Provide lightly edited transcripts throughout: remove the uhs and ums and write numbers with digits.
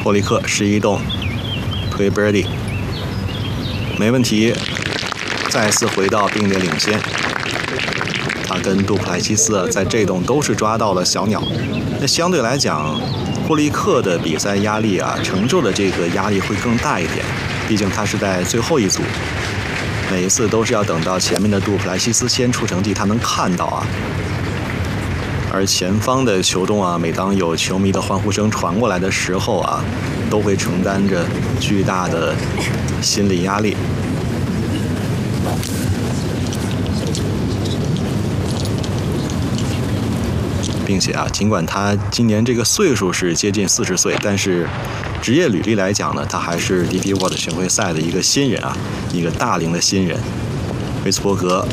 霍利克11洞推 birdie， 没问题，再次回到并列领先。他跟杜普莱西斯在这洞都是抓到了小鸟，那相对来讲，霍利克的比赛压力承受的这个压力会更大一点，毕竟他是在最后一组，每一次都是要等到前面的杜普莱西斯先出成绩，他能看到而前方的球洞每当有球迷的欢呼声传过来的时候都会承担着巨大的心理压力。并且尽管他今年这个岁数是接近40岁，但是职业履历来讲呢，他还是 DP World 巡回赛的一个新人一个大龄的新人。维斯伯格，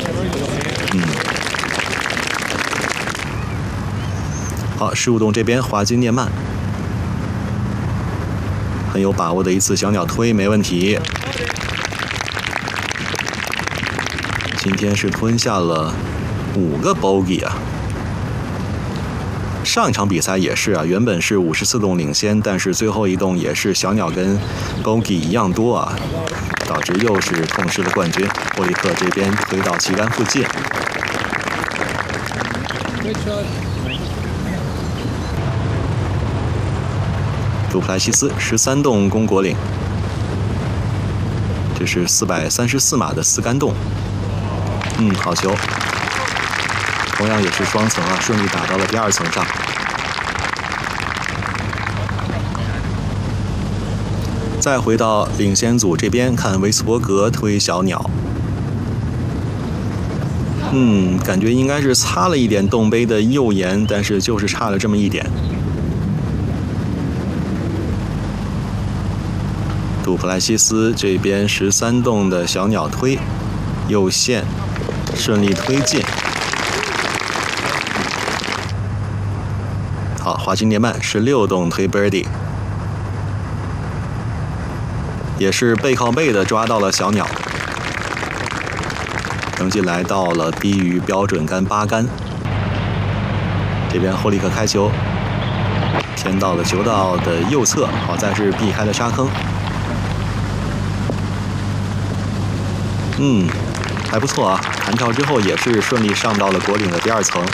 好，15洞这边华金涅曼很有把握的一次小鸟推，没问题。今天是吞下了5个 bogey上一场比赛也是原本是54洞领先，但是最后一洞也是小鸟跟 bogey 一样多导致又是痛失了冠军。霍利克这边推到旗杆附近。杜普莱西斯13洞攻果岭，这是434码的4杆洞。好球，同样也是双层顺利打到了第2层上。再回到领先组这边看维斯伯格推小鸟，感觉应该是擦了一点洞杯的右沿，但是就是差了这么一点。杜普莱西斯这边13洞的小鸟推右线顺利推进。好，华金涅曼16洞推 birdie， 也是背靠背的抓到了小鸟，成绩来到了低于标准杆8杆。这边霍利克开球，填到了球道的右侧，好在是避开了沙坑。还不错弹跳之后也是顺利上到了果岭的第2层。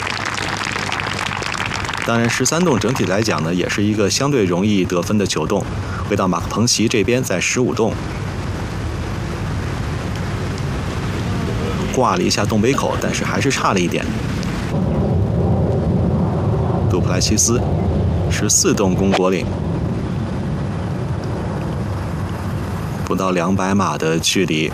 当然13洞整体来讲呢，也是一个相对容易得分的球洞。回到马克彭齐这边，在15洞挂了一下洞杯口，但是还是差了一点。杜普莱西斯14洞攻果岭，不到200码的距离。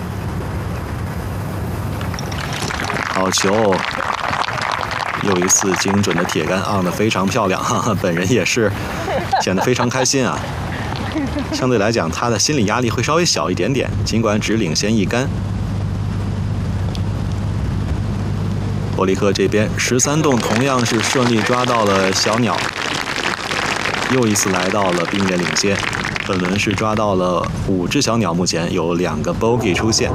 好球，又一次精准的铁杆，on得非常漂亮本人也是显得非常开心相对来讲，他的心理压力会稍微小一点点，尽管只领先1杆。霍利克这边13洞同样是顺利抓到了小鸟，又一次来到了并列领先。本轮是抓到了5只小鸟，目前有2个 bogey 出现。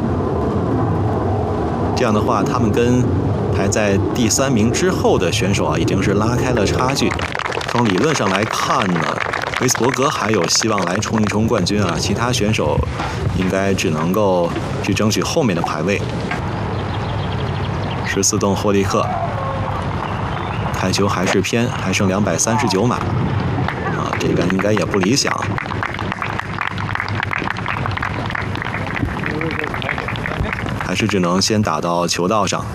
这样的话，他们跟排在第3名之后的选手已经是拉开了差距。从理论上来看呢，维斯伯格还有希望来冲一冲冠军其他选手应该只能够去争取后面的排位。14洞霍利克开球还是偏，还剩239码这个应该也不理想。还是只能先打到球道上。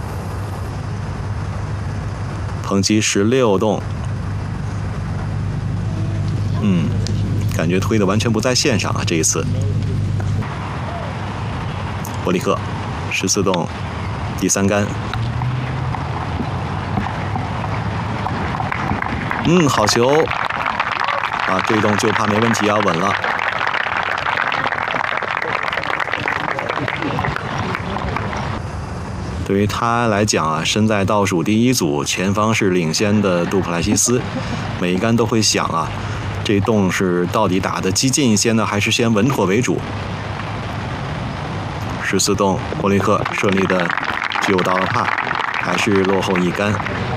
彭基16洞，感觉推的完全不在线上这一次。霍利克14洞第3杆，好球这一洞就怕没问题稳了。对于他来讲身在倒数第1组，前方是领先的杜普莱西斯，每一杆都会想这一洞是到底打得激进一些呢，还是先稳妥为主？14洞霍利克顺利的救到了帕，还是落后1杆。